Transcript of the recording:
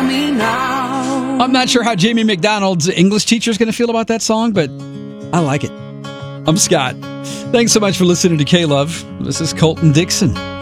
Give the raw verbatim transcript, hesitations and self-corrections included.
me now. I'm not sure how Jamie McDonald's English teacher is going to feel about that song, but I like it. I'm Scott. Thanks so much for listening to K-Love. This is Colton Dixon.